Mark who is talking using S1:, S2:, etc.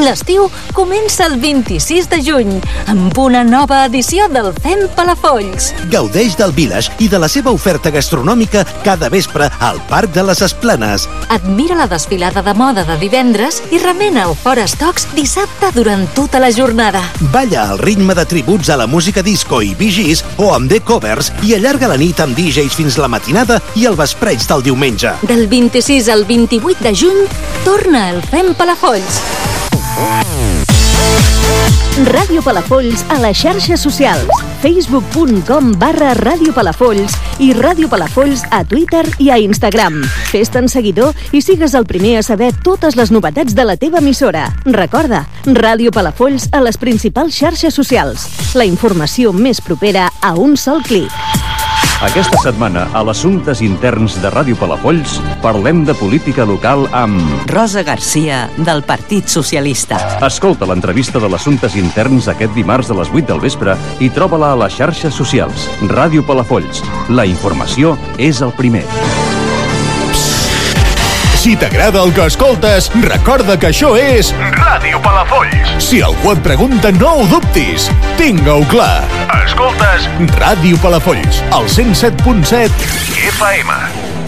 S1: L'estiu comença el 26 de juny, amb una nova edició del Fem Palafolls.
S2: Gaudeix del Village i de la seva oferta gastronòmica cada vespre al Parc de les Esplanes.
S1: Admira la desfilada de moda de divendres i remena el Fora Stocks dissabte durant tota la jornada.
S2: Balla al ritme de tributs a la música disco i Bee Gees o amb The Covers i allarga la nit amb DJs fins la matinada i el vespreig del diumenge.
S1: Del 26 al 28 de juny, torna el Fem Palafolls.
S3: Ràdio Palafolls a les xarxes socials. facebook.com/Ràdio Palafolls i Ràdio Palafolls a Twitter i a Instagram. Fes-te'n seguidor i sigues el primer a saber totes les novetats de la teva emissora. Recorda, Ràdio Palafolls a les principals xarxes socials. La informació més propera a un sol clic.
S4: Aquesta setmana, a l'Assumptes Interns de Ràdio Palafolls, parlem de política local amb
S5: Rosa Garcia, del Partit Socialista.
S4: Escolta l'entrevista de l'Assumptes Interns aquest dimarts a les 8 del vespre i troba-la a les xarxes socials. Ràdio Palafolls. La informació és el primer.
S6: Si t'agrada el que escoltes, recorda que això és Ràdio Palafolls. Si algú et pregunta, no ho dubtis. Tinga-ho clar. Escoltes Ràdio Palafolls, al 107.7 FM.